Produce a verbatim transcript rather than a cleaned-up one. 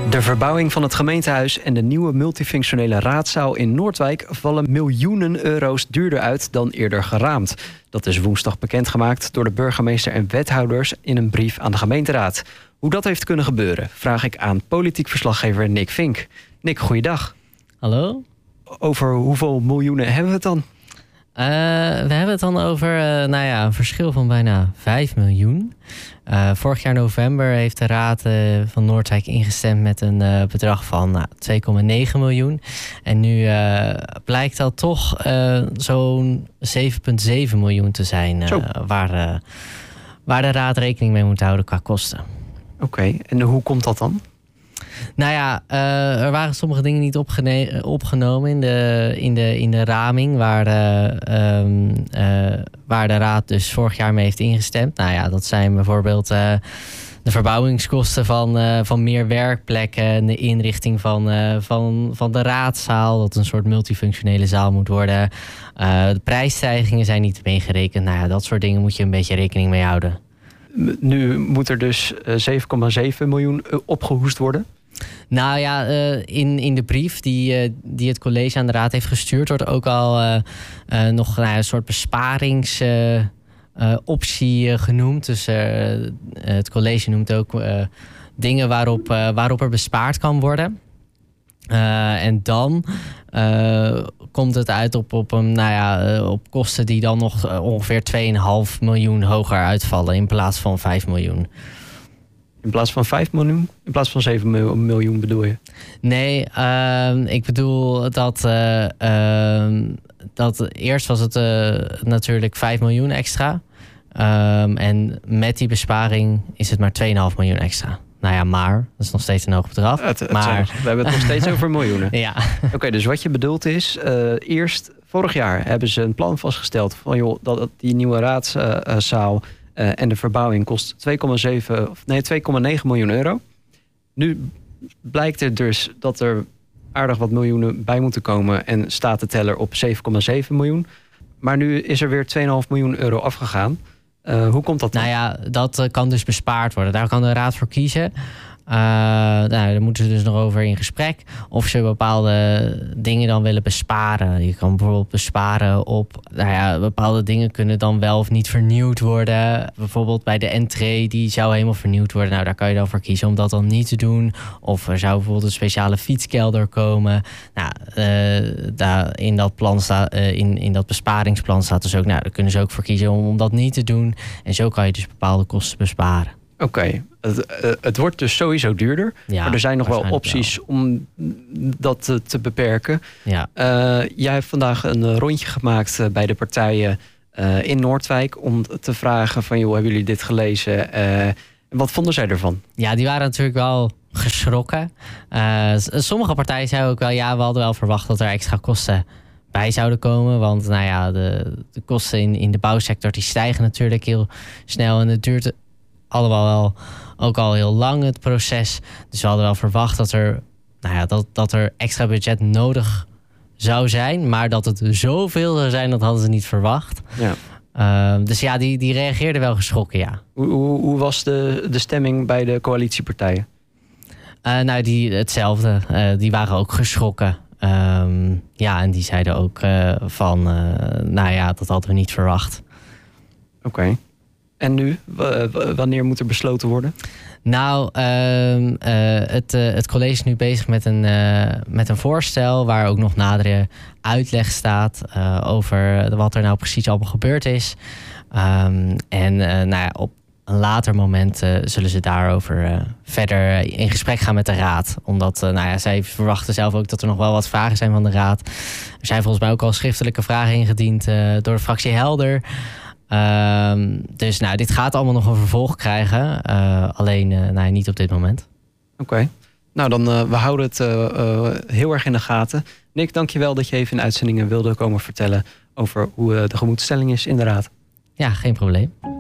De verbouwing van het gemeentehuis en de nieuwe multifunctionele raadzaal in Noordwijk vallen miljoenen euro's duurder uit dan eerder geraamd. Dat is woensdag bekendgemaakt door de burgemeester en wethouders in een brief aan de gemeenteraad. Hoe dat heeft kunnen gebeuren, vraag ik aan politiek verslaggever Nick Vink. Nick, goeiedag. Hallo. Over hoeveel miljoenen hebben we het dan? Uh, we hebben het dan over uh, nou ja, een verschil van bijna vijf miljoen. Uh, vorig jaar november heeft de Raad uh, van Noordwijk ingestemd met een uh, bedrag van nou, twee komma negen miljoen. En nu uh, blijkt dat toch uh, zo'n zeven komma zeven miljoen te zijn uh, waar, uh, waar de Raad rekening mee moet houden qua kosten. Oké, okay. En hoe komt dat dan? Nou ja, uh, er waren sommige dingen niet opgene- opgenomen in de, in de, in de raming waar de, um, uh, waar de Raad dus vorig jaar mee heeft ingestemd. Nou ja, dat zijn bijvoorbeeld uh, de verbouwingskosten van, uh, van meer werkplekken en de inrichting van, uh, van, van de raadzaal, dat een soort multifunctionele zaal moet worden. Uh, de prijsstijgingen zijn niet meegerekend. Nou ja, dat soort dingen moet je een beetje rekening mee houden. Nu moet er dus zeven komma zeven miljoen opgehoest worden? Nou ja, uh, in, in de brief die, uh, die het college aan de Raad heeft gestuurd, wordt ook al uh, uh, nog nou, een soort besparingsoptie uh, uh, genoemd. Dus uh, het college noemt ook uh, dingen waarop, uh, waarop er bespaard kan worden. Uh, en dan uh, komt het uit op, op, een, nou ja, uh, op kosten die dan nog uh, ongeveer twee komma vijf miljoen hoger uitvallen in plaats van vijf miljoen. In plaats van vijf miljoen? In plaats van zeven miljoen bedoel je? Nee, uh, ik bedoel dat, uh, uh, dat eerst was het uh, natuurlijk vijf miljoen extra. Um, en met die besparing is het maar twee komma vijf miljoen extra. Nou ja, maar dat is nog steeds een hoog bedrag. Het, het maar... nog, we hebben het nog steeds over miljoenen. Ja. Oké, okay, dus wat je bedoelt is, uh, eerst vorig jaar hebben ze een plan vastgesteld van joh, dat die nieuwe raadzaal uh, en de verbouwing kost twee komma zeven, of nee, twee komma negen miljoen euro. Nu blijkt er dus dat er aardig wat miljoenen bij moeten komen en staat de teller op zeven komma zeven miljoen. Maar nu is er weer twee komma vijf miljoen euro afgegaan. Uh, hoe komt dat dan? Nou ja, dat uh, kan dus bespaard worden. Daar kan de Raad voor kiezen. Uh, nou, daar moeten ze dus nog over in gesprek. Of ze bepaalde dingen dan willen besparen. Je kan bijvoorbeeld besparen op... Nou ja, bepaalde dingen kunnen dan wel of niet vernieuwd worden. Bijvoorbeeld bij de entree, die zou helemaal vernieuwd worden. Nou, daar kan je dan voor kiezen om dat dan niet te doen. Of er zou bijvoorbeeld een speciale fietskelder komen. Nou, uh, daar in dat plan staat, uh, in, in dat besparingsplan staat dus ook... Nou, daar kunnen ze ook voor kiezen om, om dat niet te doen. En zo kan je dus bepaalde kosten besparen. Oké, okay. het, uh, het wordt dus sowieso duurder. Ja, maar er zijn nog wel opties wel. om dat te, te beperken. Ja. Uh, jij hebt vandaag een rondje gemaakt uh, bij de partijen uh, in Noordwijk om te vragen van joh, hebben jullie dit gelezen? Uh, wat vonden zij ervan? Ja, die waren natuurlijk wel geschrokken. Uh, sommige partijen zeiden ook wel, ja, we hadden wel verwacht dat er extra kosten bij zouden komen. Want nou ja, de, de kosten in, in de bouwsector die stijgen natuurlijk heel snel en het duurt allemaal wel ook al heel lang het proces. Dus we hadden wel verwacht dat er, nou ja, dat, dat er extra budget nodig zou zijn. Maar dat het zoveel zou zijn, dat hadden ze niet verwacht. Ja. Uh, dus ja, die, die reageerden wel geschrokken, ja. Hoe, hoe, hoe was de, de stemming bij de coalitiepartijen? Uh, nou, die, hetzelfde. Uh, die waren ook geschrokken. Um, ja, en die zeiden ook uh, van, uh, nou ja, dat hadden we niet verwacht. Oké. Okay. En nu? W- w- wanneer moet er besloten worden? Nou, uh, uh, het, uh, het college is nu bezig met een, uh, met een voorstel waar ook nog nadere uitleg staat uh, over wat er nou precies allemaal gebeurd is. Um, en uh, nou ja, op een later moment uh, zullen ze daarover uh, verder in gesprek gaan met de Raad. Omdat uh, nou ja, zij verwachten zelf ook dat er nog wel wat vragen zijn van de Raad. Er zijn volgens mij ook al schriftelijke vragen ingediend uh, door de fractie Helder. Uh, dus nou, dit gaat allemaal nog een vervolg krijgen. Uh, alleen uh, nou, niet op dit moment. Oké. Okay. Nou, dan uh, we houden het uh, uh, heel erg in de gaten. Nick, dankjewel dat je even in uitzendingen wilde komen vertellen over hoe uh, de gemoedstelling is in de Raad. Ja, geen probleem.